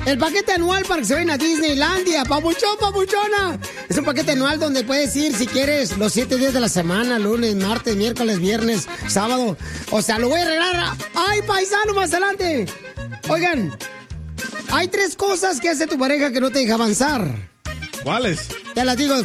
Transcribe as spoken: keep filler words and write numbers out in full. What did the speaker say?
El paquete anual para que se vayan a Disneylandia. Papuchón, papuchona. Es un paquete anual donde puedes ir si quieres los siete días de la semana. Lunes, martes, miércoles, viernes, sábado. O sea, lo voy a regalar. ¡Ay, paisano, más adelante! Oigan, hay tres cosas que hace tu pareja que no te deja avanzar. ¿Cuáles? Te las digo